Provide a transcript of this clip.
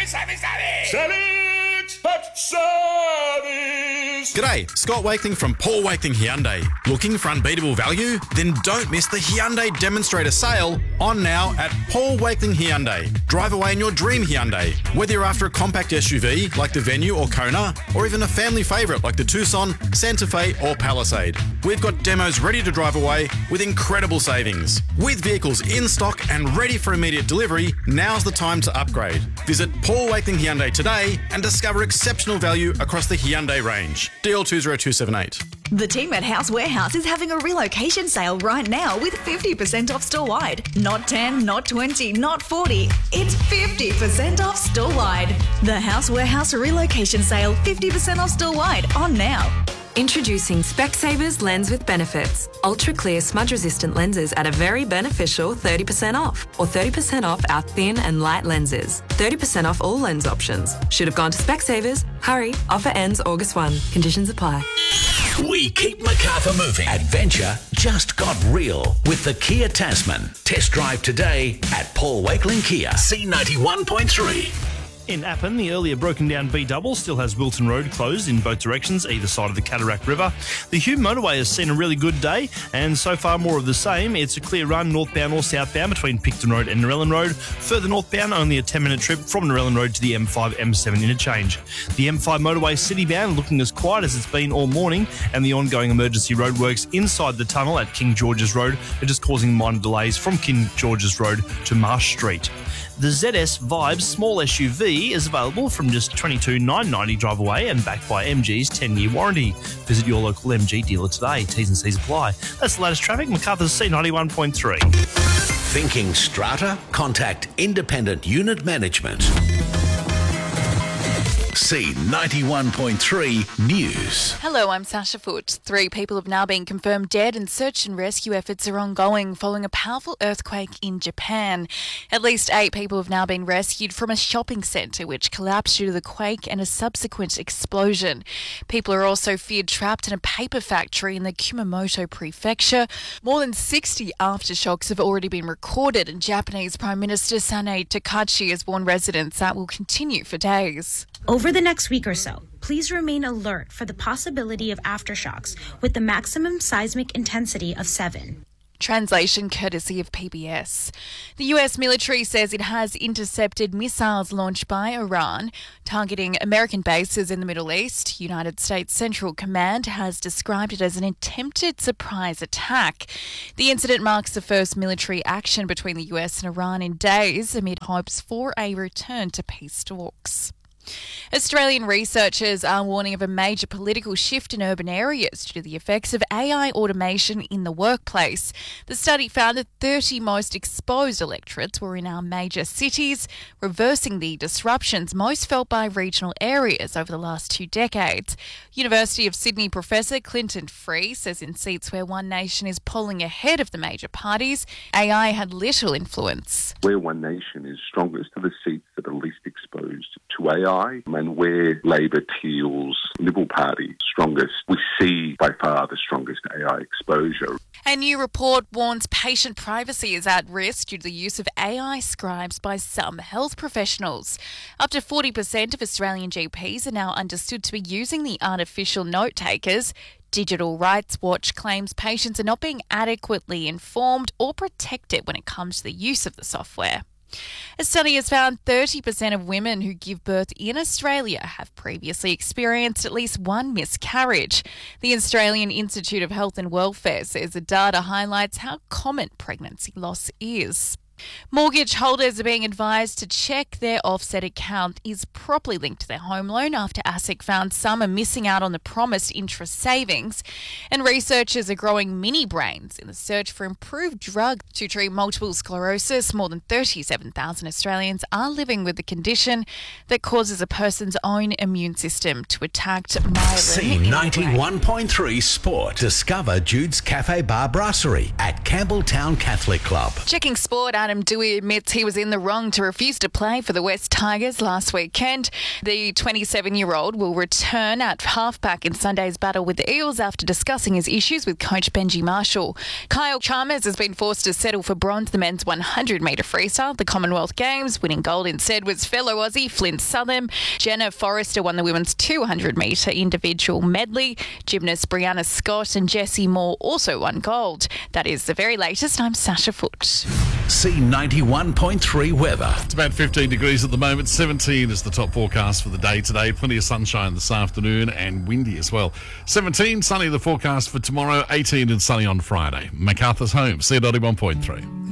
Service at service. G'day, Scott Wakeling from Paul Wakeling Hyundai. Looking for unbeatable value? Then don't miss the Hyundai Demonstrator Sale on now at Paul Wakeling Hyundai. Drive away in your dream Hyundai. Whether you're after a compact SUV like the Venue or Kona, or even a family favourite like the Tucson, Santa Fe or Palisade, we've got demos ready to drive away with incredible savings. With vehicles in stock and ready for immediate delivery, now's the time to upgrade. Visit Paul Wakeling Hyundai today and discover exceptional value across the Hyundai range. DL 20278. The team at House Warehouse is having a relocation sale right now with 50% off store-wide. Not 10, not 20, not 40. It's 50% off store-wide. The House Warehouse relocation sale, 50% off store-wide on now. Introducing Specsavers Lens with Benefits. Ultra clear smudge resistant lenses at a very beneficial 30% off. Or 30% off our thin and light lenses. 30% off all lens options. Should have gone to Specsavers. Hurry, offer ends August 1. Conditions apply. We keep Macarthur moving. Adventure just got real with the Kia Tasman. Test drive today at Paul Wakeling Kia. C91.3. In Appin, the earlier broken down B-double still has Wilton Road closed in both directions, either side of the Cataract River. The Hume motorway has seen a really good day, and so far more of the same. It's a clear run northbound or southbound between Picton Road and Narellan Road. Further northbound, only a 10-minute trip from Narellan Road to the M5-M7 interchange. The M5 motorway citybound looking as quiet as it's been all morning, and the ongoing emergency roadworks inside the tunnel at King George's Road are just causing minor delays from King George's Road to Marsh Street. The ZS Vibes small SUV is available from just $22,990 drive away and backed by MG's 10-year warranty. Visit your local MG dealer today. T's and C's apply. That's the latest traffic. Macarthur's C91.3. Thinking strata? Contact Independent Unit Management. C91.3 News. Hello, I'm Sasha Foote. 3 people have now been confirmed dead and search and rescue efforts are ongoing following a powerful earthquake in Japan. At least 8 people have now been rescued from a shopping centre which collapsed due to the quake and a subsequent explosion. People are also feared trapped in a paper factory in the Kumamoto prefecture. More than 60 aftershocks have already been recorded, and Japanese Prime Minister Sanae Takachi has warned residents that will continue for days. Over the next week or so, please remain alert for the possibility of aftershocks with the maximum seismic intensity of 7. Translation courtesy of PBS. The US military says it has intercepted missiles launched by Iran targeting American bases in the Middle East. United States Central Command has described it as an attempted surprise attack. The incident marks the first military action between the US and Iran in days amid hopes for a return to peace talks. Australian researchers are warning of a major political shift in urban areas due to the effects of AI automation in the workplace. The study found that 30 most exposed electorates were in our major cities, reversing the disruptions most felt by regional areas over the last 2 decades. University of Sydney professor Clinton Free says in seats where One Nation is polling ahead of the major parties, AI had little influence. Where One Nation is strongest are the seats that are least exposed to AI, and where Labor, Teals, Liberal Party strongest, we see by far the strongest AI exposure. A new report warns patient privacy is at risk due to the use of AI scribes by some health professionals. Up to 40% of Australian GPs are now understood to be using the artificial note takers. Digital Rights Watch claims patients are not being adequately informed or protected when it comes to the use of the software. A study has found 30% of women who give birth in Australia have previously experienced at least one miscarriage. The Australian Institute of Health and Welfare says the data highlights how common pregnancy loss is. Mortgage holders are being advised to check their offset account is properly linked to their home loan after ASIC found some are missing out on the promised interest savings. And researchers are growing mini brains in the search for improved drugs to treat multiple sclerosis. More than 37,000 Australians are living with the condition that causes a person's own immune system to attack myelin. C91.3 Sport. Discover Jude's Cafe Bar Brasserie at Campbelltown Catholic Club. Checking sport. Adam Doueihi admits he was in the wrong to refuse to play for the West Tigers last weekend. The 27-year-old will return at halfback in Sunday's battle with the Eels after discussing his issues with coach Benji Marshall. Kyle Chalmers has been forced to settle for bronze the men's 100-metre freestyle at the Commonwealth Games. Winning gold instead was fellow Aussie Flint Southern. Jenna Forrester won the women's 200-metre individual medley. Gymnast Brianna Scott and Jessie Moore also won gold. That is the very latest. I'm Sasha Foote. C91.3 weather. It's about 15 degrees at the moment. 17 is the top forecast for the day today. Plenty of sunshine this afternoon and windy as well. 17, sunny the forecast for tomorrow. 18 and sunny on Friday. MacArthur's Home, C91.3.